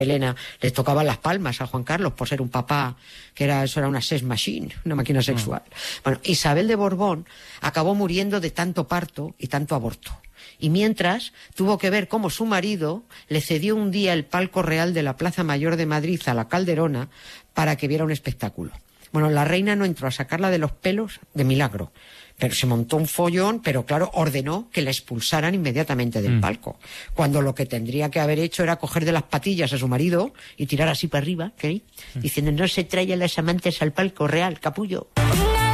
Elena le tocaban las palmas a Juan Carlos por ser un papá eso era una sex machine, una máquina sexual. Bueno, Isabel de Borbón acabó muriendo de tanto parto y tanto aborto. Y mientras tuvo que ver cómo su marido le cedió un día el palco real de la Plaza Mayor de Madrid a la Calderona para que viera un espectáculo. Bueno, la reina no entró a sacarla de los pelos de milagro, pero se montó un follón, pero claro, ordenó que la expulsaran inmediatamente del palco, cuando lo que tendría que haber hecho era coger de las patillas a su marido y tirar así para arriba, ¿sí? Diciendo, no se traigan las amantes al palco real, capullo.